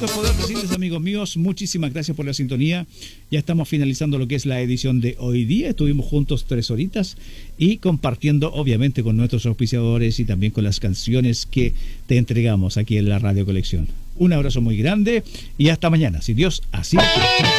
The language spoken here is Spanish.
gusto poder decirles, amigos míos, muchísimas gracias por la sintonía. Ya estamos finalizando lo que es la edición de hoy día. Estuvimos juntos 3 horitas y compartiendo, obviamente, con nuestros auspiciadores y también con las canciones que te entregamos aquí en la Radio Colección. Un abrazo muy grande y hasta mañana, si Dios así quiere.